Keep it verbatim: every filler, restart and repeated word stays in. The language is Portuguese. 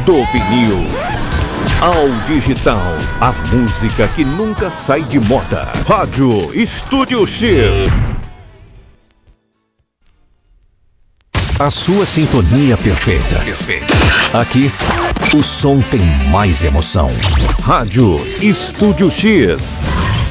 do vinil ao digital, a música que nunca sai de moda. Rádio Estúdio X. A sua sintonia perfeita. Perfeita. Aqui, o som tem mais emoção. Rádio Estúdio X.